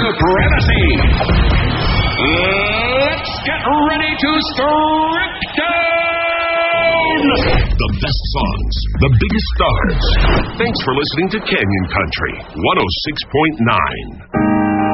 supremacy. Let's get ready to strip down the best songs, the biggest stars. Thanks for listening to Canyon Country 106.9.